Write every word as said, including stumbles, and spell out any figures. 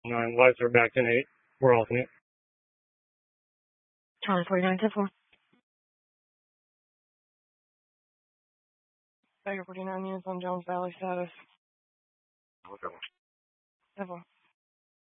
Nine lights are back in eight. We're alternate. Charlie forty-nine ten four. Tiger forty-nine units on Jones Valley status. Okay. ten four.